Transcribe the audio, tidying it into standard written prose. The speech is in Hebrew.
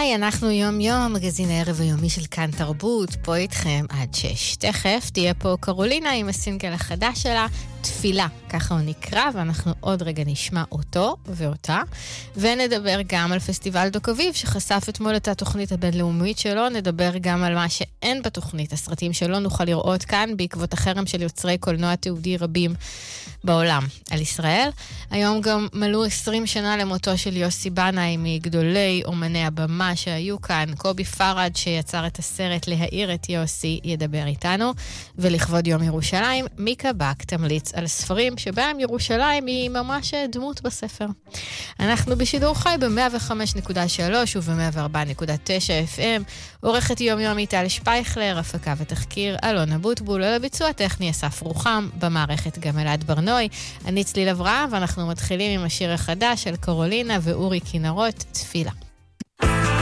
היי, אנחנו יום יום, מגזין הערב היומי של כאן תרבות, פה איתכם עד 6. תכף תהיה פה קרולינה עם הסינגל החדש שלה, תפילה, ככה הוא נקרא, ואנחנו עוד רגע נשמע אותו ואותה, ונדבר גם על פסטיבל דוקאביב, שחשף אתמול את התוכנית הבינלאומית שלו, נדבר גם על מה שאין בתוכנית, הסרטים שלא נוכל לראות כאן, בעקבות החרם של יוצרי קולנוע תיעודי רבים בעולם על ישראל. היום גם מלאו 20 שנה למותו של יוסי בנאי, מגדולי אומני הבמה שהיו כאן. קובי פרד שיצר את הסרט להאיר את יוסי ידבר איתנו, ולכבוד יום ירושלים מיקה בק תמליץ על ספרים שבהם ירושלים היא ממש דמות בספר. אנחנו בשידור חי ב-105.3 וב-104.9 FM. עורכת יום יום איטל שפייכלר, הפקה ותחקיר אלונה בוטבול, על הביצוע טכני אסף רוחם, במערכת גם אלעד ברנוי. אני צליל אברהם, ואנחנו מתחילים עם השיר החדש של קרולינה ואורי כינרות, תפילה.